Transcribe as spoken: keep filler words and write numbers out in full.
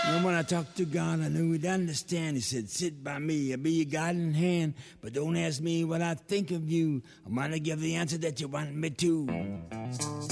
And when I talked to God, I knew He'd understand. He said, sit by me, I'll be your guiding hand. But don't ask me what I think of you. I might give the answer that you want me to.